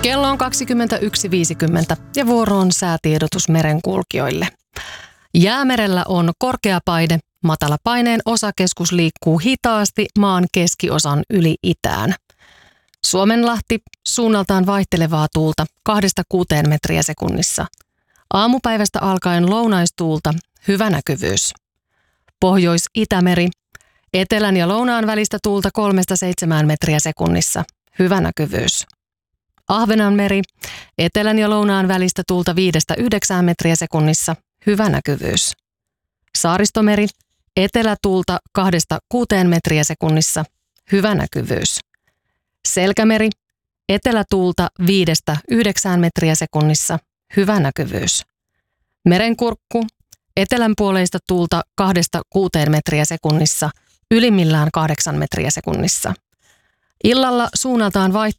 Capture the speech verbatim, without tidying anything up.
Kello on kaksikymmentäyksi viisikymmentä ja vuoro on säätiedotus merenkulkijoille. Jäämerellä on korkea paine, matala paineen osakeskus liikkuu hitaasti maan keskiosan yli itään. Suomenlahti suunnaltaan vaihtelevaa tuulta kahdesta kuuteen metriä sekunnissa. Aamupäivästä alkaen lounaistuulta, hyvä näkyvyys. Pohjois-Itämeri, etelän ja lounaan välistä tuulta kolmesta seitsemään metriä sekunnissa, hyvä näkyvyys. Ahvenanmeri, etelän ja lounaan välistä tuulta viidestä yhdeksään metriä sekunnissa, hyvä näkyvyys. Saaristomeri, etelätuulta kahdesta kuuteen metriä sekunnissa, hyvä näkyvyys. Selkämeri, etelätuulta viidestä yhdeksään metriä sekunnissa, hyvä näkyvyys. Merenkurkku, etelänpuoleista tuulta kahdesta kuuteen metriä sekunnissa, ylimmillään kahdeksan metriä sekunnissa. Illalla suunnaltaan vaihtelevaa